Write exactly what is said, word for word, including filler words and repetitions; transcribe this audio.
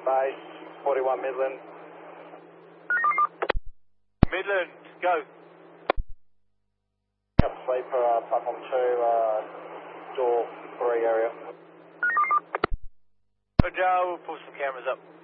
base, forty-one Midland. Midland, go. Up sleeper, uh, platform two, uh, door three area. Roger, we'll pull some cameras up.